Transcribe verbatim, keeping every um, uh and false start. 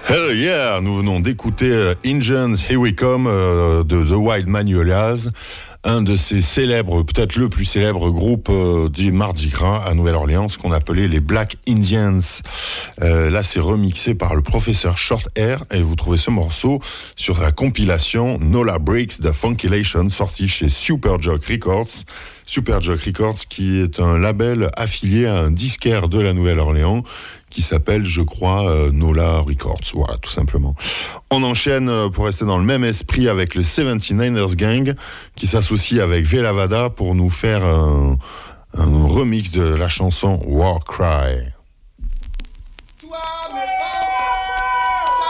Hell yeah, nous venons d'écouter euh, Injuns Here We Come euh, de The Wild Magnolias, un de ces célèbres, peut-être le plus célèbre groupe euh, du Mardi Gras à Nouvelle-Orléans, ce qu'on appelait les Black Indians. Euh, là, c'est remixé par le professeur Short Hair et vous trouvez ce morceau sur la compilation Nola Breaks de Funkylation, sortie chez Superjock Records. Superjock Records, qui est un label affilié à un disquaire de la Nouvelle-Orléans qui s'appelle, je crois, euh, Nola Records. Voilà, tout simplement. On enchaîne euh, pour rester dans le même esprit avec le seventy-niners Gang qui s'associe avec Velavada pour nous faire un, un remix de la chanson War Cry.